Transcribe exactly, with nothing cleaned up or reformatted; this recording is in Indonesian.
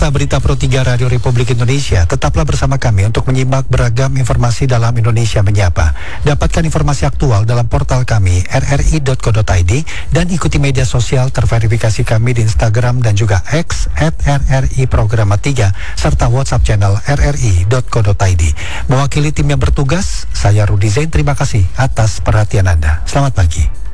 Pemirsa Berita Pro tiga Radio Republik Indonesia, tetaplah bersama kami untuk menyimak beragam informasi dalam Indonesia Menyapa. Dapatkan informasi aktual dalam portal kami r r i dot co dot i d dan ikuti media sosial terverifikasi kami di Instagram dan juga X at r r i programa tiga serta WhatsApp channel r r i dot co dot i d. Mewakili tim yang bertugas, saya Rudi Zain, terima kasih atas perhatian Anda. Selamat pagi.